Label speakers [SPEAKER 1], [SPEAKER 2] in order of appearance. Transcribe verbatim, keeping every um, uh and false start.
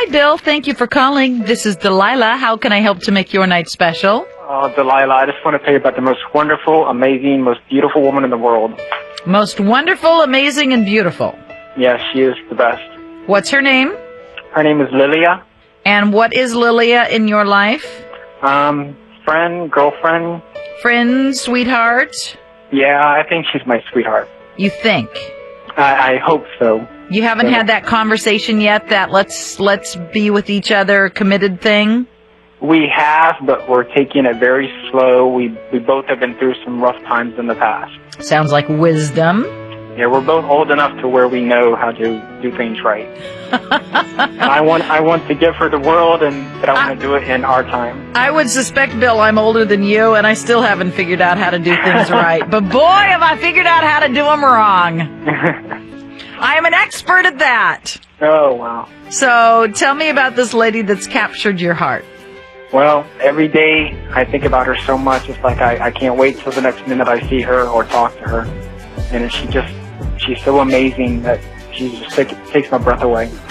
[SPEAKER 1] Bill. Thank you for calling. This is Delilah. How can I help to make your night special?
[SPEAKER 2] Oh, Delilah, I just want to tell you about the most wonderful, amazing, most beautiful woman in the world.
[SPEAKER 1] Most wonderful, amazing, and beautiful.
[SPEAKER 2] Yes, she is the best.
[SPEAKER 1] What's her name?
[SPEAKER 2] Her name is Lilia.
[SPEAKER 1] And what is Lilia in your life?
[SPEAKER 2] Um, friend, girlfriend.
[SPEAKER 1] Friend, sweetheart?
[SPEAKER 2] Yeah, I think she's my sweetheart.
[SPEAKER 1] You think?
[SPEAKER 2] I, I hope so.
[SPEAKER 1] You haven't
[SPEAKER 2] so.
[SPEAKER 1] had that conversation yet, that let's let's be with each other committed thing?
[SPEAKER 2] We have, but we're taking it very slow. We we both have been through some rough times in the past.
[SPEAKER 1] Sounds like wisdom.
[SPEAKER 2] Yeah, we're both old enough to where we know how to do things right. And I want I want to give her the world, and but I want I, to do it in our time.
[SPEAKER 1] I would suspect, Bill, I'm older than you, and I still haven't figured out how to do things right. But boy, have I figured out how to do them wrong. I am an expert at that.
[SPEAKER 2] Oh, wow.
[SPEAKER 1] So tell me about this lady that's captured your heart.
[SPEAKER 2] Well, every day I think about her so much. It's like I, I can't wait till the next minute I see her or talk to her. And she just, she's so amazing that she just take, takes my breath away.